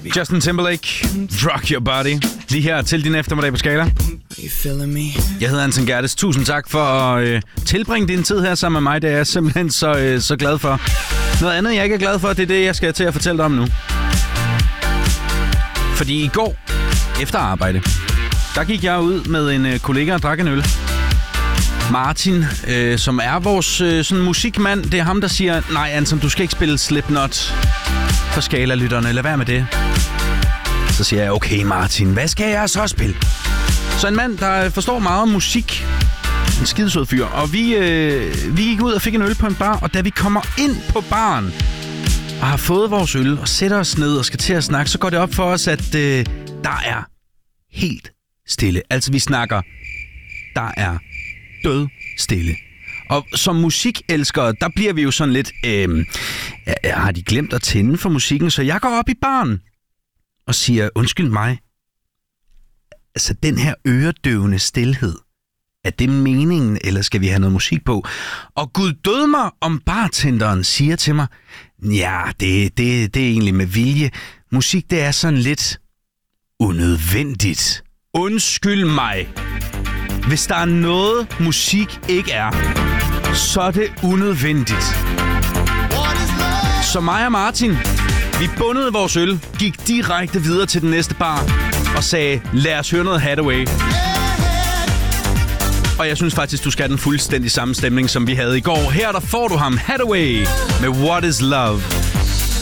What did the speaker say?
Justin Timberlake, Rock Your Body. Lige her til din eftermiddag på Skala. Jeg hedder Anton Gerdes. Tusind tak for at tilbringe din tid her sammen med mig. Det er jeg simpelthen så glad for. Noget andet, jeg ikke er glad for, det er det, jeg skal til at fortælle dig om nu. Fordi i går, efter arbejde, der gik jeg ud med en kollega og drak en øl. Martin, som er vores sådan musikmand, det er ham, der siger, nej Anton, du skal ikke spille Slipknot for Skala-lytterne, lad være med det. Så siger jeg, okay Martin, hvad skal jeg så spille? Så en mand, der forstår meget om musik, en skidesød fyr, og vi gik ud og fik en øl på en bar, og da vi kommer ind på baren og har fået vores øl og sætter os ned og skal til at snakke, så går det op for os, at der er helt stille. Altså vi snakker, der er død stille. Og som musikelskere, der bliver vi jo sådan lidt, har de glemt at tænde for musikken? Så jeg går op i baren og siger, undskyld mig, altså den her øredøvende stilhed, er det meningen, eller skal vi have noget musik på? Og Gud død mig, om bartenderen siger til mig, ja, det er egentlig med vilje. Musik, det er sådan lidt unødvendigt. Undskyld mig. Hvis der er noget, musik ikke er, så er det unødvendigt. Så mig og Martin, vi bundede vores øl, gik direkte videre til den næste bar og sagde, lad os høre noget Hathaway. Og jeg synes faktisk, du skal have den fuldstændig samme stemning, som vi havde i går. Her der får du ham, Hathaway, med What is Love.